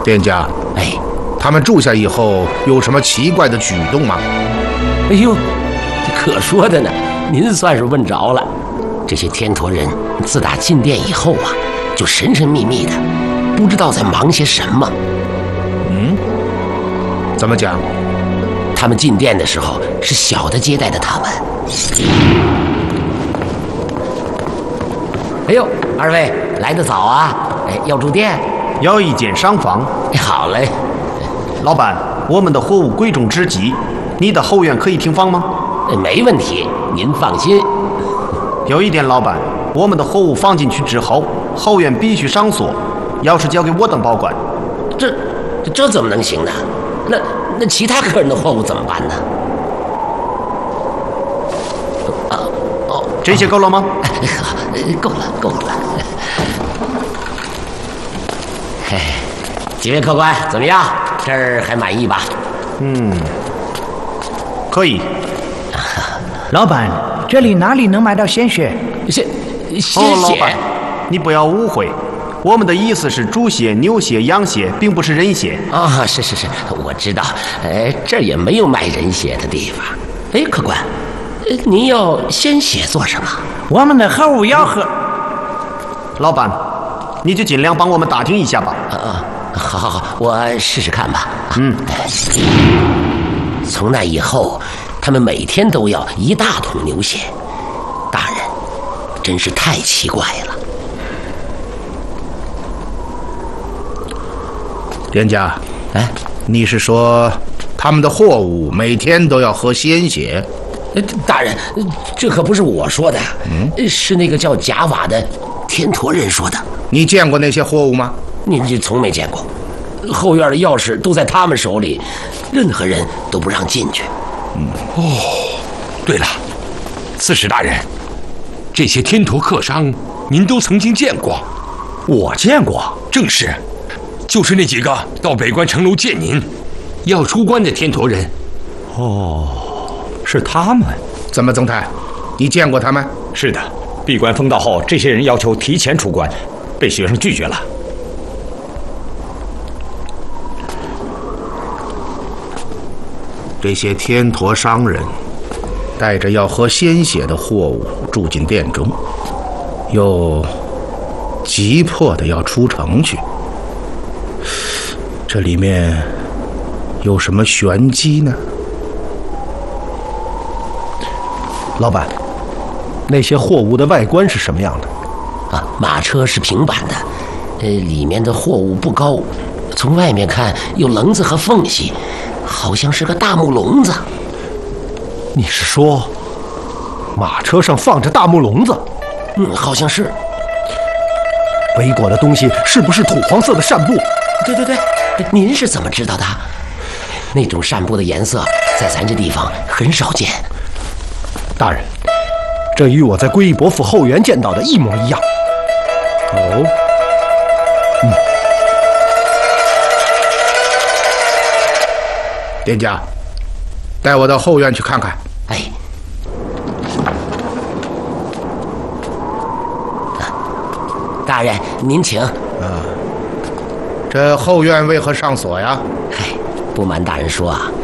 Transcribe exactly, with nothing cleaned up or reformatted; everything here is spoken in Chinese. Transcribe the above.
店家， 哎， 他们住下以后有什么奇怪的举动吗？ 哎呦，可说的呢，您算是问着了。这些天驼人自打进殿以后啊，就神神秘秘的，不知道在忙些什么。 嗯，怎么讲？ 他们进殿的时候是小的接待的他们。哎呦，二位来得早啊！哎，要住店？ 要一间商房。 哎，好嘞。 老板，我们的货物贵重之极，你的后院可以停放吗？ 没问题，您放心。 有一点，老板，我们的货物放进去之后，后院必须上锁，钥匙交给我等保管。 这这怎么能行呢？那那其他客人的货物怎么办呢？啊哦， 这些够了吗？ 够了，够了。嘿，几位客官怎么样？这儿还满意吧？ 嗯，可以。 老板，这里哪里能买到鲜血？ 鲜鲜哦，老血？ 板，你不要误会，我们的意思是猪血、牛血、羊血，并不是人血。 啊，是是是，我知道。哎，这儿也没有卖人血的地方。哎，客官，呃您要鲜血做什么？ 我们的客户要喝。 老板，你就尽量帮我们打听一下吧。 啊啊，好好好，我试试看吧。 嗯。 从那以后，他们每天都要一大桶牛血。大人，真是太奇怪了。 店家， 哎， 你是说他们的货物每天都要喝鲜血？ 呃大人，这可不是我说的，嗯，是那个叫贾瓦的天驼人说的。 你见过那些货物吗？ 您这从没见过。后院的钥匙都在他们手里，任何人都不让进去。 嗯，哦，对了，刺史大人，这些天驼客商您都曾经见过？ 我见过， 正是，就是那几个到北关城楼见您，要出关的天驼人。 哦，是他们。 怎么，曾太，你见过他们？ 是的，闭关封道后，这些人要求提前出关，被学生拒绝了。 这些天驼商人带着要喝鲜血的货物住进殿中，又急迫的要出城去，这里面有什么玄机呢？ 老板，那些货物的外观是什么样的？ 啊，马车是平板的，呃，里面的货物不高，从外面看有棱子和缝隙，好像是个大木笼子。 你是说，马车上放着大木笼子？ 嗯，好像是。 背过的东西是不是土黄色的扇布？ 对对对，您是怎么知道的？那种扇布的颜色在咱这地方很少见。 大人，这与我在归义伯府后园见到的一模一样。 哦， 嗯。 店家，带我到后院去看看。 哎，大人您请。 啊，这后院为何上锁呀？ 嗨，不瞒大人说啊，